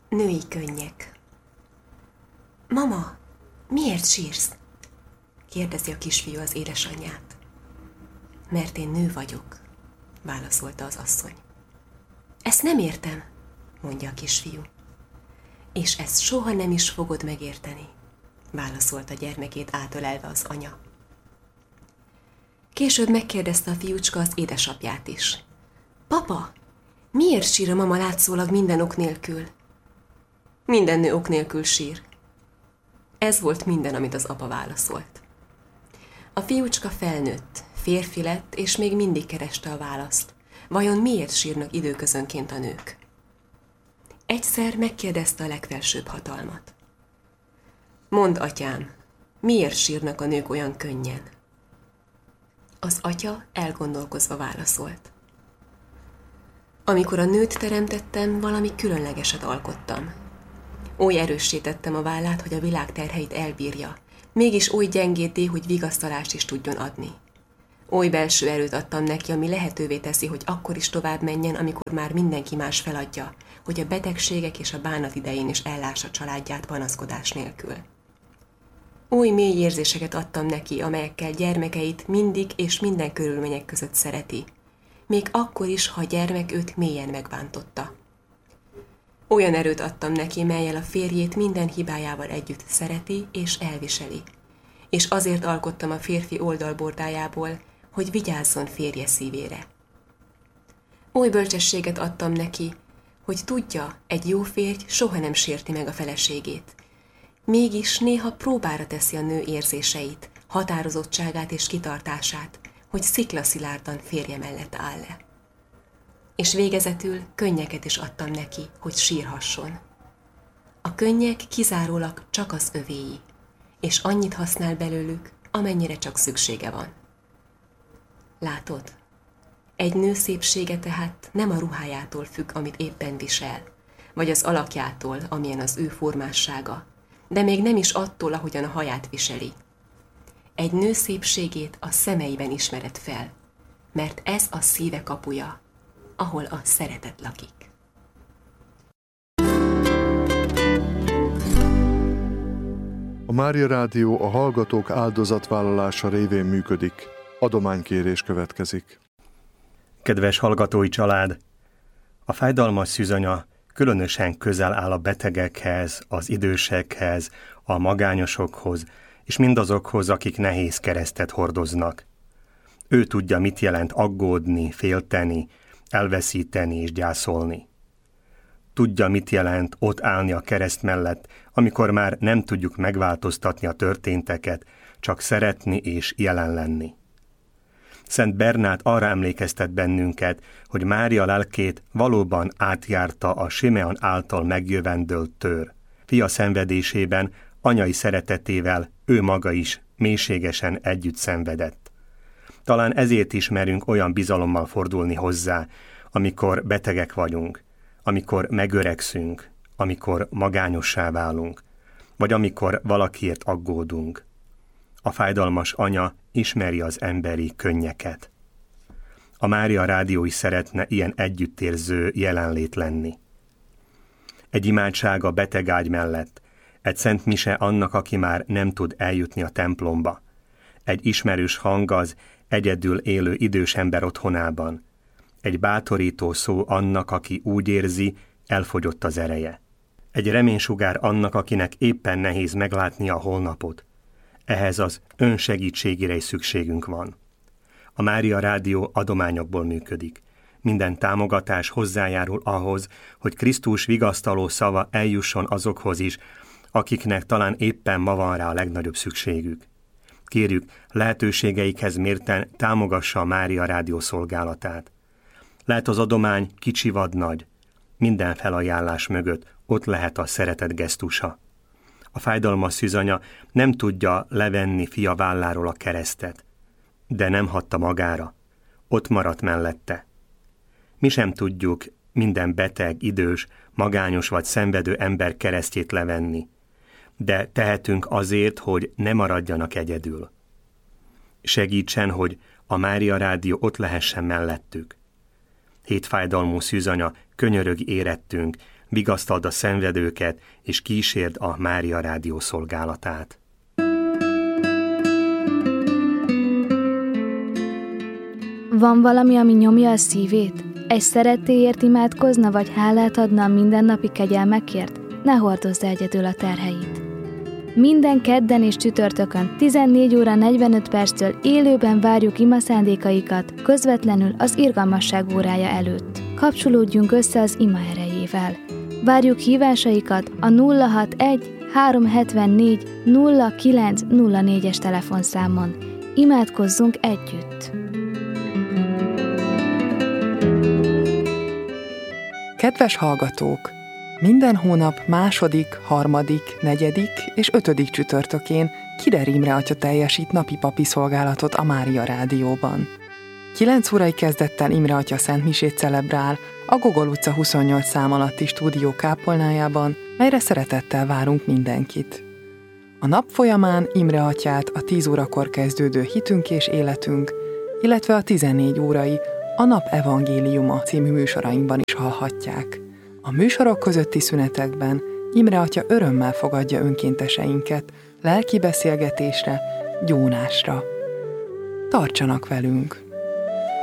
Női könnyek. Mama, miért sírsz? Kérdezi a kisfiú az édesanyját. Mert én nő vagyok, válaszolta az asszony. Ezt nem értem, mondja a kisfiú. És ezt soha nem is fogod megérteni, válaszolta gyermekét átölelve az anya. Később megkérdezte a fiúcska az édesapját is. Papa, miért sír a mama látszólag minden ok nélkül? Minden nő ok nélkül sír. Ez volt minden, amit az apa válaszolt. A fiúcska felnőtt, férfi lett, és még mindig kereste a választ. Vajon miért sírnak időközönként a nők? Egyszer megkérdezte a legfelsőbb hatalmat. Mondd, atyám, miért sírnak a nők olyan könnyen? Az atya elgondolkozva válaszolt. Amikor a nőt teremtettem, valami különlegeset alkottam. Oly erőssé tettem a vállát, hogy a világ terheit elbírja, mégis oly gyengété, hogy vigasztalást is tudjon adni. Oly belső erőt adtam neki, ami lehetővé teszi, hogy akkor is tovább menjen, amikor már mindenki más feladja, hogy a betegségek és a bánat idején is ellássa családját panaszkodás nélkül. Oly mély érzéseket adtam neki, amelyekkel gyermekeit mindig és minden körülmények között szereti, még akkor is, ha a gyermek őt mélyen megbántotta. Olyan erőt adtam neki, mellyel a férjét minden hibájával együtt szereti és elviseli, és azért alkottam a férfi oldalbordájából, hogy vigyázzon férje szívére. Oly bölcsességet adtam neki, hogy tudja, egy jó férj soha nem sérti meg a feleségét. Mégis néha próbára teszi a nő érzéseit, határozottságát és kitartását, hogy sziklaszilárdan férje mellett áll le. És végezetül könnyeket is adtam neki, hogy sírhasson. A könnyek kizárólag csak az övéi, és annyit használ belőlük, amennyire csak szüksége van. Látod, egy nő szépsége tehát nem a ruhájától függ, amit éppen visel, vagy az alakjától, amilyen az ő formássága, de még nem is attól, ahogyan a haját viseli. Egy nő szépségét a szemeiben ismered fel, mert ez a szíve kapuja, ahol a szeretet lakik. A Mária Rádió a hallgatók áldozatvállalása révén működik. Adománykérés következik. Kedves hallgatói család! A fájdalmas szűzanya különösen közel áll a betegekhez, az idősekhez, a magányosokhoz, és mindazokhoz, akik nehéz keresztet hordoznak. Ő tudja, mit jelent aggódni, félteni, elveszíteni és gyászolni. Tudja, mit jelent ott állni a kereszt mellett, amikor már nem tudjuk megváltoztatni a történteket, csak szeretni és jelen lenni. Szent Bernát arra emlékeztet bennünket, hogy Mária lelkét valóban átjárta a Simeon által megjövendölt tőr. Fia szenvedésében, anyai szeretetével ő maga is mélységesen együtt szenvedett. Talán ezért is merünk olyan bizalommal fordulni hozzá, amikor betegek vagyunk, amikor megöregszünk, amikor magányossá válunk, vagy amikor valakiért aggódunk. A fájdalmas anya ismeri az emberi könnyeket. A Mária Rádió is szeretne ilyen együttérző jelenlét lenni. Egy imádság a betegágy mellett, egy szent mise annak, aki már nem tud eljutni a templomba, egy ismerős hang az egyedül élő idős ember otthonában, egy bátorító szó annak, aki úgy érzi, elfogyott az ereje. Egy reménysugár annak, akinek éppen nehéz meglátni a holnapot. Ehhez az önsegítségére is szükségünk van. A Mária Rádió adományokból működik. Minden támogatás hozzájárul ahhoz, hogy Krisztus vigasztaló szava eljusson azokhoz is, akiknek talán éppen ma van rá a legnagyobb szükségük. Kérjük, lehetőségeikhez mérten támogassa a Mária Rádió szolgálatát. Lehet az adomány kicsi vagy nagy, minden felajánlás mögött ott lehet a szeretet gesztusa. A fájdalmas szűzanya nem tudja levenni fia válláról a keresztet, de nem hagyta magára, ott maradt mellette. Mi sem tudjuk minden beteg, idős, magányos vagy szenvedő ember keresztjét levenni, de tehetünk azért, hogy ne maradjanak egyedül. Segítsen, hogy a Mária Rádió ott lehessen mellettük. Hétfájdalmú szűzanya, könyörög érettünk, vigasztald a szenvedőket, és kísérd a Mária Rádió szolgálatát. Van valami, ami nyomja a szívét? Egy szerettéért imádkozna, vagy hálát adna a mindennapi kegyelmekért? Ne hordozz egyedül a terheit. Minden kedden és csütörtökön 14 óra 45 perctől élőben várjuk ima szándékaikat közvetlenül az irgalmasság órája előtt. Kapcsolódjunk össze az ima erejével. Várjuk hívásaikat a 061 374 0904-es telefonszámon. Imádkozzunk együtt! Kedves hallgatók! Minden hónap második, harmadik, negyedik és ötödik csütörtökén Kider Imre atya teljesít napi papi szolgálatot a Mária Rádióban. 9 órai kezdettel Imre atya szentmisét celebrál a Gogol utca 28 szám alatti stúdió kápolnájában, melyre szeretettel várunk mindenkit. A nap folyamán Imre atyát a 10 órakor kezdődő Hitünk és életünk, illetve a 14 órai a Nap Evangéliuma című műsorainkban is hallhatják. A műsorok közötti szünetekben Imre atya örömmel fogadja önkénteseinket lelki beszélgetésre, gyónásra. Tartsanak velünk!